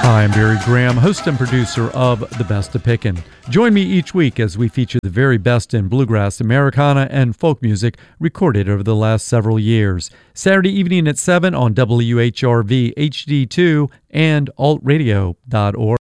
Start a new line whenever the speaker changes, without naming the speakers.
Hi, I'm Barry Graham, host and producer of The Best of Pickin'. Join me each week as we feature the very best in bluegrass, Americana, and folk music recorded over the last several years. Saturday evening at 7 on WHRV HD2 and altradio.org.